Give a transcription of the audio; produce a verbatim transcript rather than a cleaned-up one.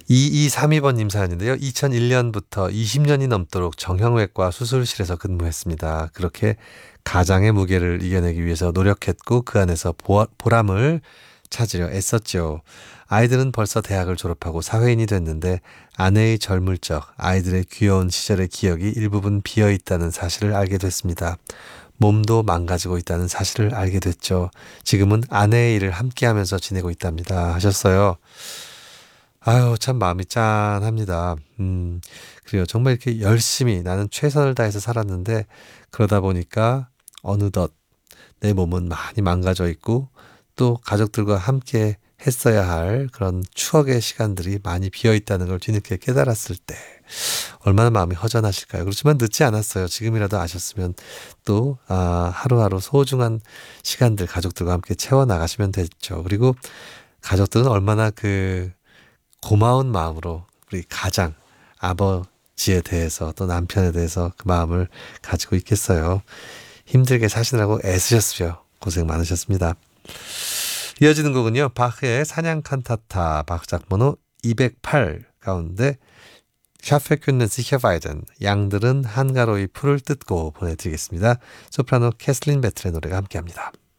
이이삼이 번님 사연인데요. 이천일 년부터 이십 년이 넘도록 정형외과 수술실에서 근무했습니다. 그렇게 가장의 무게를 이겨내기 위해서 노력했고 그 안에서 보, 보람을 찾으려 애썼죠. 아이들은 벌써 대학을 졸업하고 사회인이 됐는데 아내의 젊을 적 아이들의 귀여운 시절의 기억이 일부분 비어 있다는 사실을 알게 됐습니다. 몸도 망가지고 있다는 사실을 알게 됐죠. 지금은 아내의 일을 함께하면서 지내고 있답니다. 하셨어요. 아유, 참 마음이 짠합니다. 음, 그래요. 정말 이렇게 열심히 나는 최선을 다해서 살았는데 그러다 보니까 어느덧 내 몸은 많이 망가져 있고 또 가족들과 함께 했어야 할 그런 추억의 시간들이 많이 비어 있다는 걸 뒤늦게 깨달았을 때 얼마나 마음이 허전하실까요? 그렇지만 늦지 않았어요. 지금이라도 아셨으면 또 아, 하루하루 소중한 시간들 가족들과 함께 채워 나가시면 됐죠. 그리고 가족들은 얼마나 그 고마운 마음으로 우리 가장 아버지에 대해서 또 남편에 대해서 그 마음을 가지고 있겠어요. 힘들게 사시느라고 애쓰셨어요. 고생 많으셨습니다. 이어지는 곡은요. 바흐의 사냥 칸타타 박작 번호 이백팔 가운데 샤페 큐는 시켜바이든 양들은 한가로이 풀을 뜯고 보내드리겠습니다. 소프라노 캐슬린 베틀의 노래가 함께합니다.